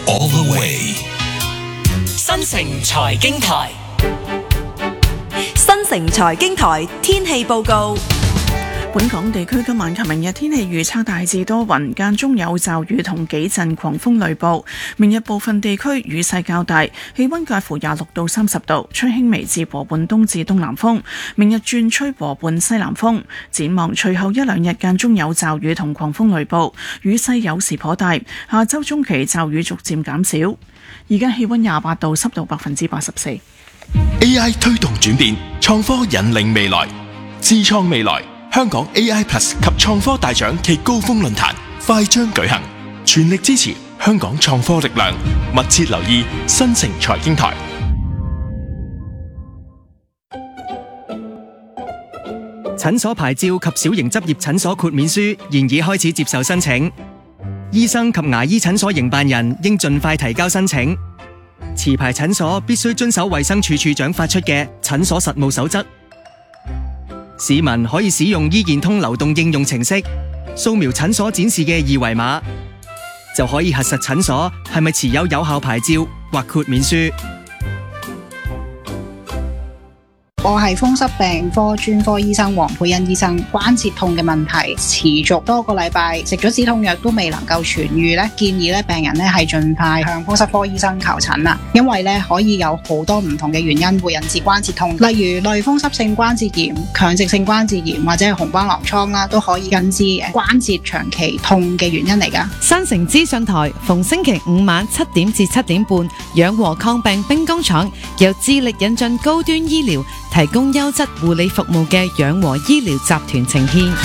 All the way。 新城財經台， 新城財經台天氣報告。 本港地區今晚及明日天氣預測大致多雲，間中有驟雨同幾陣狂風雷暴。明日部分地區雨勢較大，氣溫介乎26到30度，吹輕微至和緩東至東南風。明日轉吹和緩西南風。展望隨後一兩日間中有驟雨同狂風雷暴，雨勢有時頗大。下周中期驟雨逐漸減少。而家氣溫28度，濕度84%。 AI 推動轉變，創科引領未來，智創未來。香港 AI Plus 及創科大獎暨高峰論壇快將舉行，全力支持香港創科力量，密切留意新城財經台。 診所牌照及小型執業診所豁免書現已開始接受申請，醫生及牙醫診所營辦人應盡快提交申請。持牌診所必須遵守衛生署署長發出嘅診所實務守則。市民可以使用醫健通流動應用程式，掃描診所展示嘅二維碼，就可以核實診所係咪持有有效牌照或豁免書。 我係風濕病科專科醫生黃佩欣醫生。關節痛嘅問題持續多個禮拜，食咗止痛藥都未能夠痊愈咧，建議咧病人咧係盡快向風濕科醫生求診啦。因為咧可以有好多唔同嘅原因會引致關節痛，例如類風濕性關節炎、強直性關節炎或者係紅斑狼瘡啦，都可以引致關節長期痛嘅原因嚟㗎。 新城資訊台逢星期五晚7點至7點半，養和抗病兵工廠由致力引進高端醫療，提供優質護理服務嘅養和醫療集團呈獻。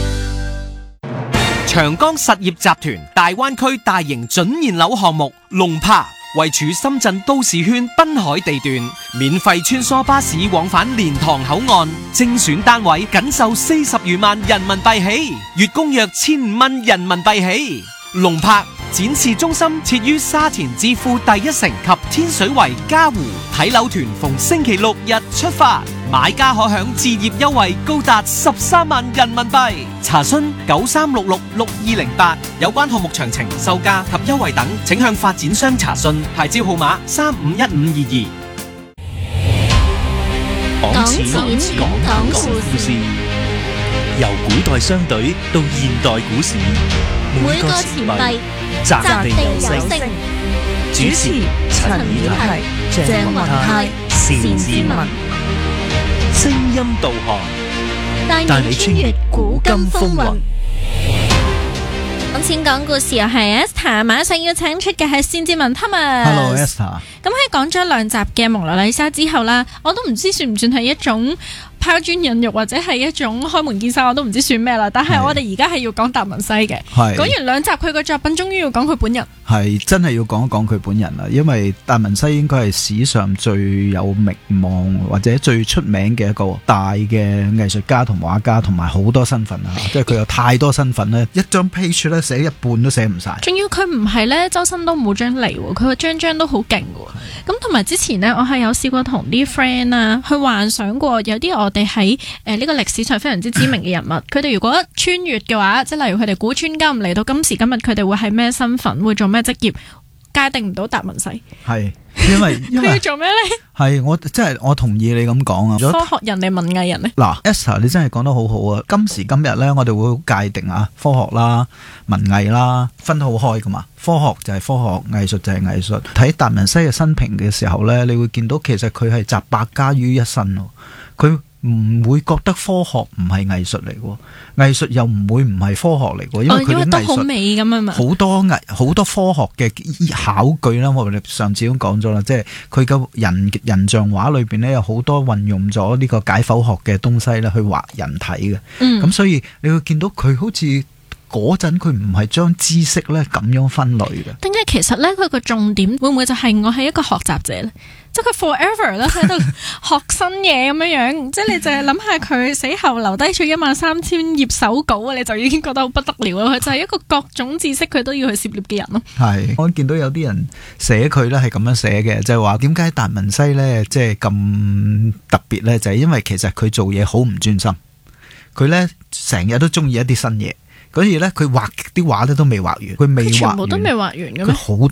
長江實業集團大灣區大型準現樓項目龍柏，位處深圳都市圈濱海地段，免費穿梭巴士往返蓮塘口岸，精選單位僅售40餘萬人民幣起，月供約1500蚊人民幣起。龍柏展示中心設於沙田置富第一城及天水圍嘉湖，睇樓團逢星期六日出發，買家可享置業優惠高達13萬人民幣。查詢93666208，有關項目詳情、售價及優惠等，請向發展商查詢。牌照號碼351522。 講錢，講故事，由古代商隊到現代股市，每個錢幣擲地有聲。主持陳以泰、鄭雲泰、單志文，聲音導航，帶你穿越古今風雲。 講錢講故事，又係 Esther， 馬上要請出嘅係單志文 Thomas。Hello Esther。咁喺講咗2集嘅蒙娜麗莎之後啦，我都唔知算唔算係一種拋磚引玉，或者係一種開門見山，我都唔知算咩啦。但係我哋而家係要講達文西嘅。講完2集佢個作品，終於要講佢本人。 係真係要講一講佢本人啦，因為達文西應該係史上最有名望或者最出名嘅一個大嘅藝術家同畫家，同埋好多身份啊！即係佢有太多身份咧，一張 page 咧寫一半都寫唔晒。仲要佢唔係咧周身都冇張嚟，佢個張都好勁嘅。咁同埋之前呢，我係有試過同啲 friend 啊去幻想過，有啲我哋喺呢個歷史上非常之知名嘅人物，佢哋如果穿越嘅話，即係例如佢哋古穿金嚟到今時今日，佢哋會係咩身份，會做咩職業，界定唔到達文西。係因為佢要做咩咧？係我同意你咁講啊！科學人定文藝人咧？嗱 Esther 你真係講得好好啊！今時今日咧，我哋會界定啊，科學啦、文藝啦，分得好開噶嘛。科學就係科學，藝術就係藝術。睇達文西嘅生平嘅時候咧，你會見到其實佢係集百家於一身咯。佢唔會覺得科學唔係藝術嚟喎，藝術又唔會唔係科學嚟喎，因為佢啲藝術都好美咁啊嘛。好多科學嘅考據啦，我哋上次都講咗啦，即係佢嘅人像畫裏邊咧有好多運用咗呢個解剖學嘅東西咧去畫人體嘅。咁所以你會見到佢好似嗰陣佢唔係將知識咧咁樣分類嘅。定係其實咧佢個重點會唔會就係我係一個學習者咧？即係佢 forever 咧喺度學新嘢咁樣，即係你就係諗下佢死後留低咗13000頁手稿啊，你就已經覺得好不得了啦。佢就係一個各種知識佢都要去涉獵嘅人咯。係，我見到有啲人寫佢咧係咁樣寫嘅，就係話點解達文西咧即係咁特別咧？就係因為其實佢做嘢好唔專心，佢咧成日都中意一啲新嘢。所以咧，佢畫啲畫咧都未畫完，佢未畫完，全部都未畫完嘅咩？佢好多